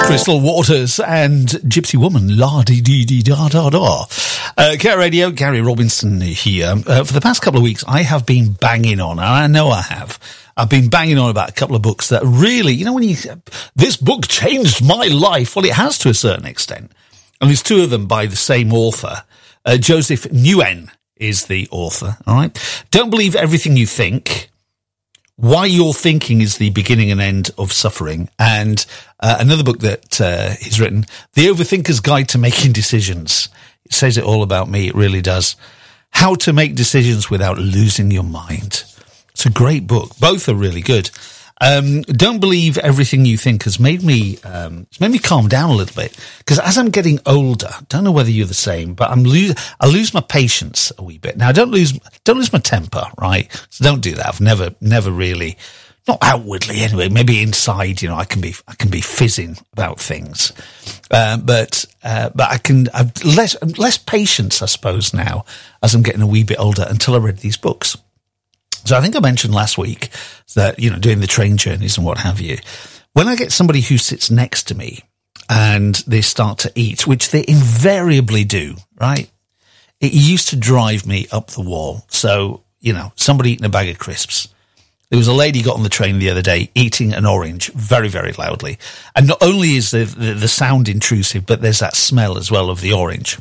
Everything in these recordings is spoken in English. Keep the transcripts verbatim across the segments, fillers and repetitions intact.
Crystal Waters and Gypsy Woman, la-dee-dee-dee-da-da-da. Uh, Care Radio, Gary Robinson here. Uh, for the past couple of weeks, I have been banging on, and I know I have, I've been banging on about a couple of books that really, you know, when you, this book changed my life. Well, it has to a certain extent. And there's two of them by the same author. Uh, Joseph Nguyen is the author, all right? Don't Believe Everything You Think. Why Your Thinking is the Beginning and End of Suffering. And uh, another book that uh, he's written, The Overthinker's Guide to Making Decisions. It says it all about me. It really does. How to Make Decisions Without Losing Your Mind. It's a great book. Both are really good. Um, Don't Believe Everything You Think has made me, um, it's made me calm down a little bit. Because as I'm getting older, don't know whether you're the same, but I'm lo- I lose my patience a wee bit. Now, I don't lose, don't lose my temper, right? So don't do that. I've never, never really, not outwardly anyway, maybe inside, you know, I can be, I can be fizzing about things. Uh, but, uh, but I can, I've less, less patience, I suppose, now as I'm getting a wee bit older until I read these books. So I think I mentioned last week that, you know, doing the train journeys and what have you, when I get somebody who sits next to me and they start to eat, which they invariably do, right? It used to drive me up the wall. So, you know, somebody eating a bag of crisps. There was a lady got on the train the other day eating an orange very, very loudly. And not only is the, the, the sound intrusive, but there's that smell as well of the orange.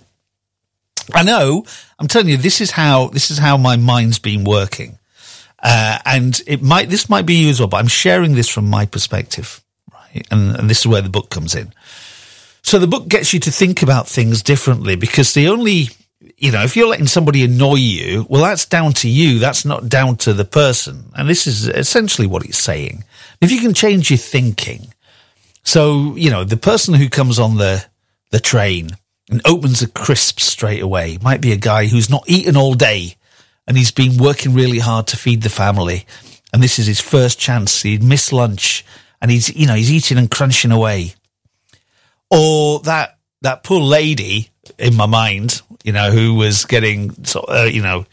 I know, I'm telling you, this is how, this is how my mind's been working. Uh, and it might, this might be you as well, but I'm sharing this from my perspective, right? And, and this is where the book comes in. So the book gets you to think about things differently because the only, you know, if you're letting somebody annoy you, well, that's down to you. That's not down to the person. And this is essentially what it's saying. If you can change your thinking. So, you know, the person who comes on the, the train and opens a crisp straight away might be a guy who's not eaten all day. And he's been working really hard to feed the family. And this is his first chance. He'd missed lunch and he's, you know, he's eating and crunching away. Or that, that poor lady in my mind, you know, who was getting, uh, you know,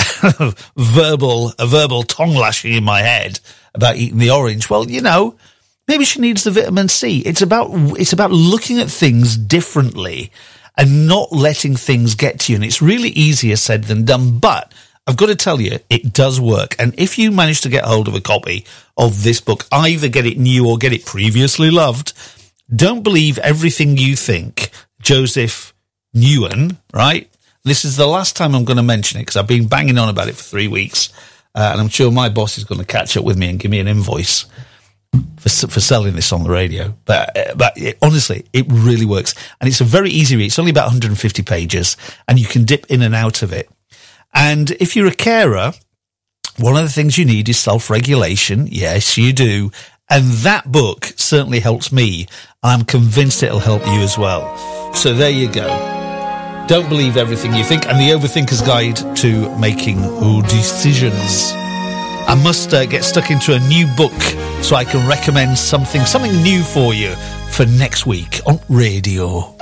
verbal, a verbal tongue lashing in my head about eating the orange. Well, you know, maybe she needs the vitamin C. It's about, it's about looking at things differently and not letting things get to you. And it's really easier said than done, but I've got to tell you, it does work. And if you manage to get hold of a copy of this book, either get it new or get it previously loved, Don't Believe Everything You Think, Joseph Nguyen, right? This is the last time I'm going to mention it because I've been banging on about it for three weeks. Uh, and I'm sure my boss is going to catch up with me and give me an invoice for for selling this on the radio. But, uh, but it, honestly, it really works. And it's a very easy read. It's only about one hundred fifty pages and you can dip in and out of it. And if you're a carer, one of the things you need is self-regulation. Yes, you do. And that book certainly helps me. I'm convinced it'll help you as well. So there you go. Don't Believe Everything You Think and The Overthinker's Guide to Making Decisions. I must uh, get stuck into a new book so I can recommend something, something new for you for next week on radio.